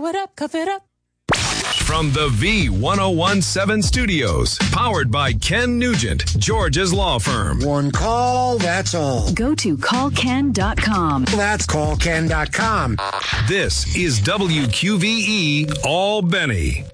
Blow it up, cuff it up. From the V1017 studios, powered by Ken Nugent, George's law firm. One call, that's all. Go to callken.com. That's callken.com. This is WQVE Albany.